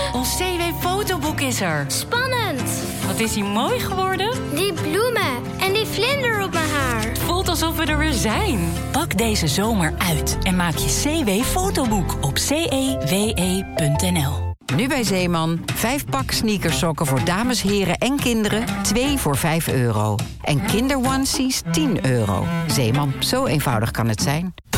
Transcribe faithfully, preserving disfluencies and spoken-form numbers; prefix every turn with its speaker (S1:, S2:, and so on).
S1: Ons C W-fotoboek is er.
S2: Spannend!
S1: Wat is hij mooi geworden?
S2: Die bloemen en die vlinder op mijn haar.
S1: Het voelt alsof we er weer zijn.
S3: Pak deze zomer uit en maak je C W-fotoboek op cewe punt n l.
S4: Nu bij Zeeman, vijf pak sneakersokken voor dames, heren en kinderen, twee voor vijf euro. En kinderonesies tien euro. Zeeman, zo eenvoudig kan het zijn.